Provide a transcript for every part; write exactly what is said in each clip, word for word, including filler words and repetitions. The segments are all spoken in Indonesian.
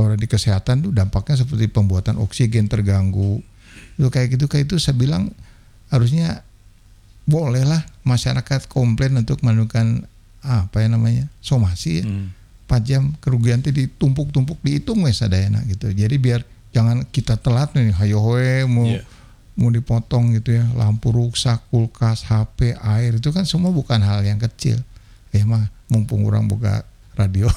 Kalau di kesehatan tuh dampaknya seperti pembuatan oksigen terganggu. Itu kayak gitu kayak itu saya bilang harusnya bolehlah masyarakat komplain untuk melakukan apa ya namanya somasi ya. Hmm. empat jam kerugian itu ditumpuk-tumpuk dihitung wes sadayana gitu. Jadi biar jangan kita telat nih hayo hoe mau yeah. mau dipotong gitu ya. Lampu rusak, kulkas, H P, air itu kan semua bukan hal yang kecil. Eh mah mumpung orang buka radio.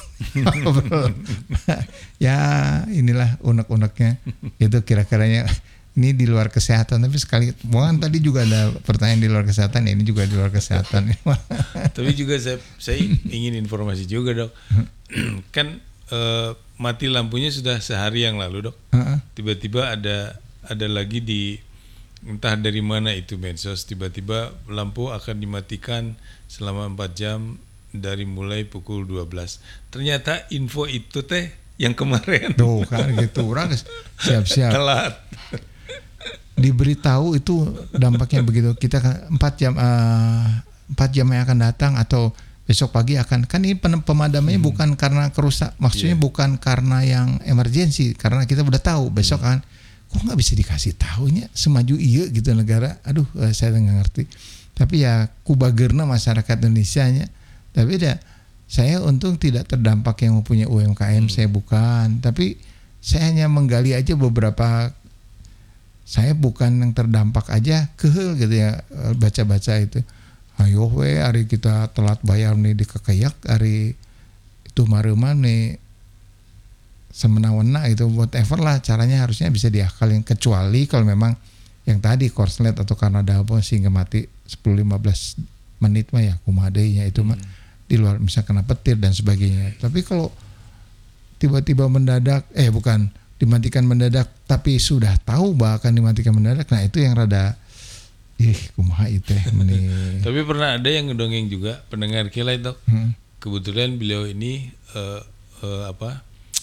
Ya inilah unek-uneknya. Itu kira-kiranya ini di luar kesehatan, tapi sekali bukan tadi juga ada pertanyaan di luar kesehatan, ya ini juga di luar kesehatan. Tapi juga saya, saya ingin informasi juga dok, kan eh, mati lampunya sudah sehari yang lalu dok, uh-uh. tiba-tiba ada ada lagi di entah dari mana itu medsos, tiba-tiba lampu akan dimatikan selama empat jam dari mulai pukul dua belas. Ternyata info itu teh yang kemarin. Tuh kan gitu, orang siap-siap. Telat. Diberitahu itu dampaknya begitu. Kita empat jam empat jam yang akan datang atau besok pagi akan, kan ini pemadamannya hmm. bukan karena kerusak, maksudnya yeah. bukan karena yang emergensi, karena kita udah tahu besok hmm. kan kok nggak bisa dikasih tahunya semaju iya gitu negara. Aduh saya nggak ngerti. Tapi ya kubagerna masyarakat Indonesia-nya. Tapi ya saya untung tidak terdampak yang mempunyai U M K M, hmm. saya bukan. Tapi saya hanya menggali aja beberapa. Saya bukan yang terdampak aja kehel gitu ya, baca-baca itu. Ayo we hari kita telat bayar nih di kekayak, hari itu mareuman nih semena-mena itu, whatever lah caranya harusnya bisa diakalin, kecuali kalau memang yang tadi korslet atau karena dalbon sehingga mati sepuluh lima belas menit mah ya kumadainya itu hmm. mah di luar misalnya kena petir dan sebagainya. Tapi kalau tiba-tiba mendadak eh bukan dimatikan mendadak tapi sudah tahu bahkan dimatikan mendadak, nah itu yang rada ih kumaha itu meni. Tapi pernah ada yang ngedongeng juga pendengar Kilai dok. Hmm. Kebetulan beliau ini uh, uh, apa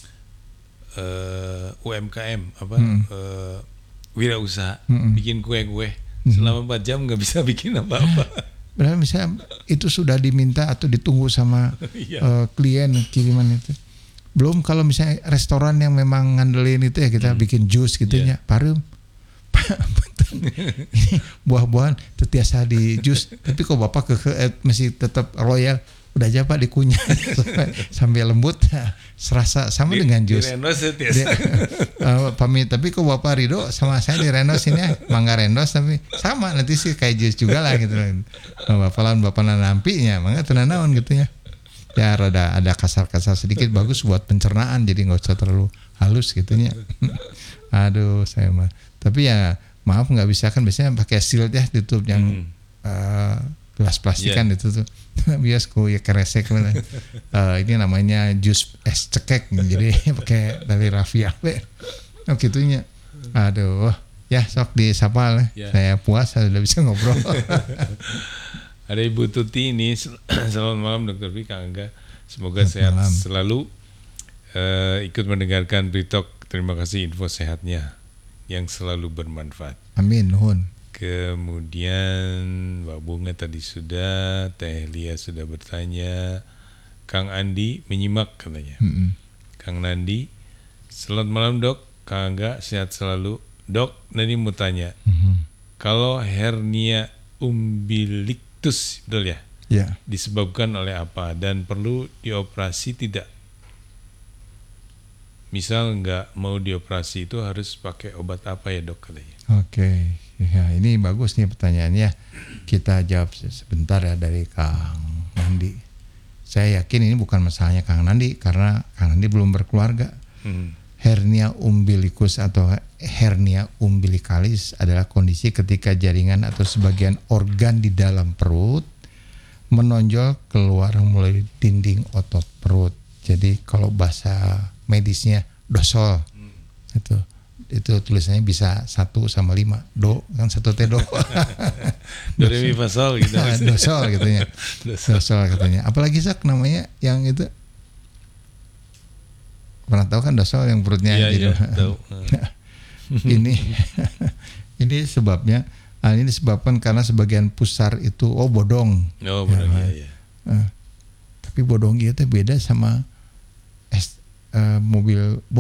uh, U M K M apa hmm. uh, wirausaha hmm. bikin kue-kue hmm. selama empat jam nggak bisa bikin apa-apa. Padahal misalnya itu sudah diminta atau ditunggu sama uh, klien kiriman itu. Belum kalau misalnya restoran yang memang ngandelin itu ya kita hmm. bikin jus gitu yeah. ya, parum. Buah-buahan terbiasa di jus, tapi kok bapak ke, ke eh, masih tetap royal, udah aja pak dikunyah sampai lembut, nah, serasa sama di, dengan jus. Di renos ya. uh, pamit, tapi kok bapak Rido sama saya di renos ini ya, mangga renos tapi sama nanti sih kayak jus juga lah gitu. Uh, bapak lan bapak lan nampinya, mangga tenanawan gitu ya. Ya rada ada kasar-kasar sedikit bagus buat pencernaan, jadi nggak usah terlalu halus gitunya. Aduh saya mah. Tapi ya maaf nggak bisa kan biasanya pakai shield ya ditutup yang hmm. uh, gelas plastikan yeah. itu tuh. Biasku ya keresek mana. uh, ini namanya jus es cekek jadi pakai dari Raffi Abe. Oh gitunya. Aduh ya sok disapa lah. Yeah. Saya puas saya udah bisa ngobrol. Ada Ibu Tuti ini, selamat malam Dokter Pi, Kang Angga. Semoga selamat sehat malam. Selalu uh, ikut mendengarkan Britok. Terima kasih info sehatnya yang selalu bermanfaat. Amin, nuhun. Kemudian Mbak Bunga tadi sudah, Teh Lia sudah bertanya, Kang Andi menyimak katanya. Mm-hmm. Kang Nandi, selamat malam Dok, Kang Angga sehat selalu. Dok, Nandi mau tanya, mm-hmm. kalau hernia umbilicus, betul ya? Yeah. Disebabkan oleh apa dan perlu dioperasi tidak? Misal nggak mau dioperasi itu harus pakai obat apa ya dok katanya? Oke, ya ini bagus nih pertanyaannya. Kita jawab sebentar ya dari Kang Nandi. Saya yakin ini bukan masalahnya Kang Nandi karena Kang Nandi belum berkeluarga. Hmm. Hernia umbilicus atau hernia umbilicalis adalah kondisi ketika jaringan atau sebagian organ di dalam perut menonjol keluar melalui dinding otot perut. Jadi kalau bahasa medisnya dosol hmm. itu itu tulisannya bisa satu sama lima do kan satu t do do re mi fa sol gitu dosol gitunya dosol katanya. Apalagi sak namanya yang itu pernah tahu kan dosol yang perutnya ya, gitu. Ya, tahu. ini ini sebabnya nah, ini disebabkan karena sebagian pusar itu oh bodong oh bodong ya, ya, ya. Uh, tapi bodong itu beda sama es, uh, mobil